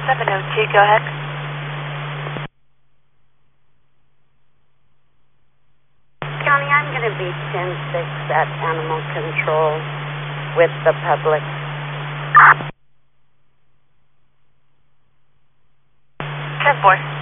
702, go ahead. County, I'm going to be 10-6 at Animal Control with the public. 10-4.